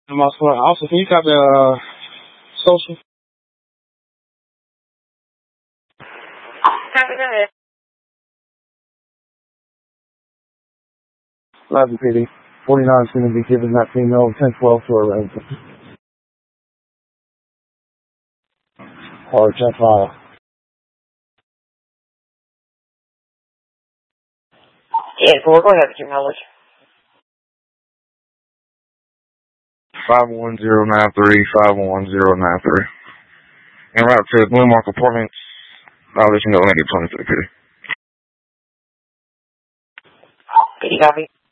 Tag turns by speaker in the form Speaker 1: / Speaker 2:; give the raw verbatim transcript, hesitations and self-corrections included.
Speaker 1: And also, also, can you copy uh, social?
Speaker 2: Copy that.
Speaker 1: Lobby P D. forty-nine is going to be given that female ten twelve to her residence. Or check file.
Speaker 2: Yeah, four, go ahead with your knowledge.
Speaker 3: five one zero nine three, five one zero nine three. En route to Glenmark Apartments. I'll let you know when I get twenty-three, P D.
Speaker 2: P D copy.